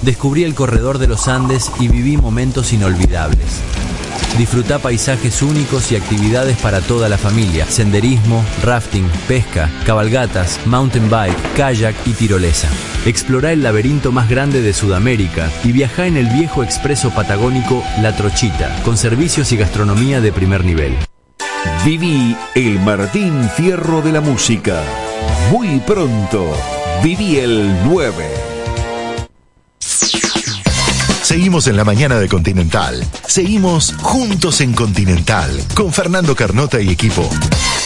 Descubrí el corredor de los Andes y viví momentos inolvidables. Disfrutá paisajes únicos y actividades para toda la familia. Senderismo, rafting, pesca, cabalgatas, mountain bike, kayak y tirolesa. Explorá el laberinto más grande de Sudamérica y viajá en el viejo expreso patagónico La Trochita, con servicios y gastronomía de primer nivel. Viví el Martín Fierro de la música. Muy pronto, viví el 9. Seguimos en la mañana de Continental. Seguimos juntos en Continental con Fernando Carnota y equipo.